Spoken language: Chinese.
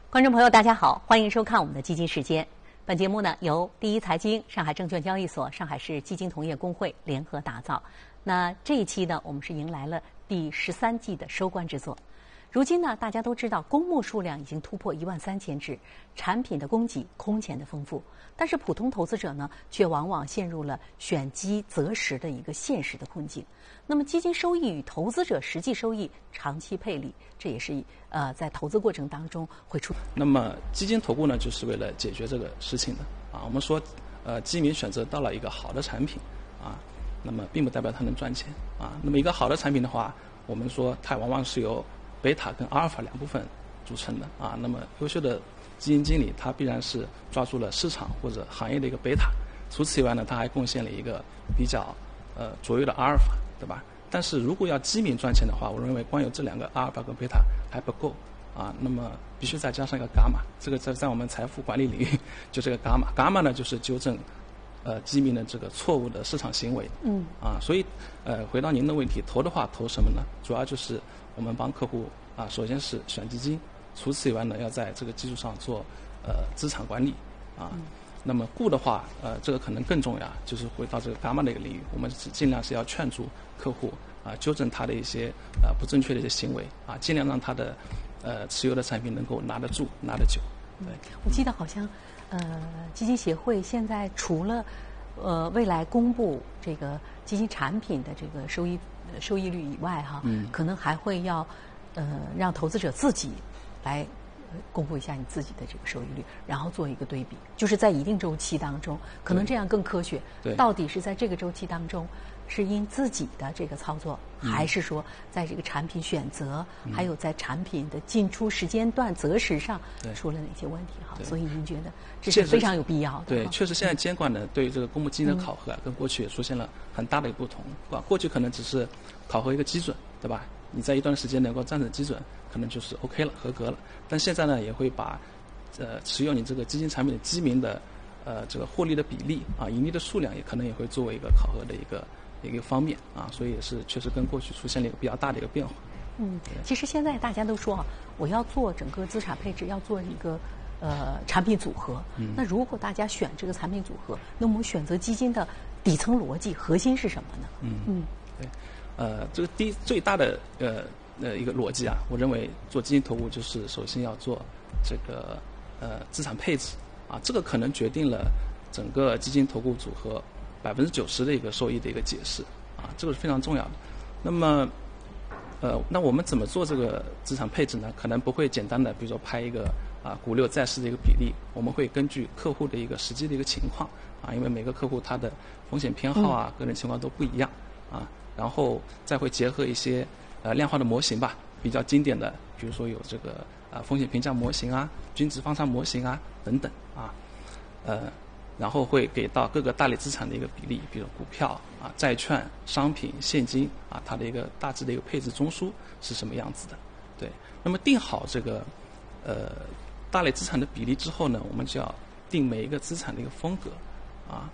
观众朋友，大家好，欢迎收看我们的基金时间。本节目呢由第一财经、上海证券交易所、上海市基金同业工会联合打造。那这一期呢，我们是迎来了第13季的收官之作。如今呢，大家都知道公募数量已经突破13000只，产品的供给空前的丰富，但是普通投资者呢，却往往陷入了选基择时的一个现实的困境。那么基金收益与投资者实际收益长期配离，这也是在投资过程当中会出。 那么基金投顾呢，就是为了解决这个事情的啊。我们说，基民选择到了一个好的产品啊，那么并不代表它能赚钱啊。那么一个好的产品的话，我们说它往往是由贝塔跟阿尔法两部分组成的啊。那么优秀的基金经理，他必然是抓住了市场或者行业的一个贝塔，除此以外呢，他还贡献了一个比较卓越的阿尔法，对吧？但是如果要基民赚钱的话，我认为光有这两个阿尔法跟贝塔还不够啊。那么必须再加上一个伽马，这个在我们财富管理领域就这个伽马。伽马呢就是纠正基民的这个错误的市场行为。所以回到您的问题，投的话投什么呢？主要就是我们帮客户啊，首先是选基金，除此以外呢，要在这个基础上做资产管理啊。那么顾的话，这个可能更重要，就是回到这个伽马的一个领域，我们尽量是要劝阻客户啊，纠正他的一些不正确的一些行为啊，尽量让他的持有的产品能够拿得住、拿得久。对， 我记得好像基金协会现在除了未来公布这个基金产品的这个收益率以外哈，可能还会要让投资者自己来公布一下你自己的这个收益率，然后做一个对比，就是在一定周期当中，可能这样更科学。到底是在这个周期当中，是因自己的这个操作，还是说在这个产品选择，还有在产品的进出时间段择时上出了哪些问题哈？所以您觉得这是非常有必要的。 对，确实现在监管呢对这个公募基金的考核跟过去也出现了很大的一个不同。过去可能只是考核一个基准，对吧？你在一段时间能够站稳基准，可能就是 OK 了，合格了。但现在呢，也会把持有你这个基金产品的基民的这个获利的比例啊，盈利的数量也可能也会作为一个考核的一个方面啊，所以也是确实跟过去出现了一个比较大的一个变化。 其实现在大家都说啊，我要做整个资产配置，要做一个产品组合。那如果大家选这个产品组合，那我们选择基金的底层逻辑核心是什么呢？ 对。这个最大的一个逻辑啊，我认为做基金投顾就是首先要做这个资产配置啊，这个可能决定了整个基金投顾组合90%的一个收益的一个解释啊，这个是非常重要的。那么那我们怎么做这个资产配置呢？可能不会简单的，比如说拍一个股六债市的一个比例，我们会根据客户的一个实际的一个情况啊，因为每个客户他的风险偏好啊、个人情况都不一样啊。然后再会结合一些量化的模型吧，比较经典的，比如说有这个风险评价模型啊、均值方差模型啊等等啊，然后会给到各个大类资产的一个比例，比如股票啊、债券、商品、现金啊，它的一个大致的一个配置中枢是什么样子的。对，那么定好这个大类资产的比例之后呢，我们就要定每一个资产的一个风格啊。